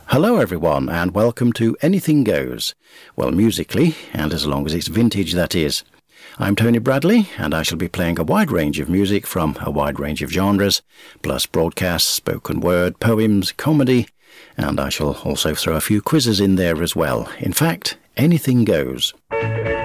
Hello everyone, and welcome to Anything Goes. Well, musically, and as long as it's vintage, that is. I'm Tony Bradley, and I shall be playing a wide range of music from a wide range of genres, plus broadcasts, spoken word, poems, comedy, and I shall also throw a few quizzes in there as well. In fact, anything goes.